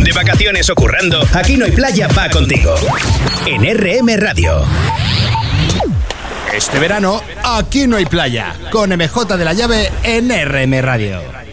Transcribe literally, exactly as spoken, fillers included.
de vacaciones o currando, Aquí No Hay Playa va contigo. En R M Radio. Este verano, Aquí No Hay Playa, con M J de la Llave en R M Radio.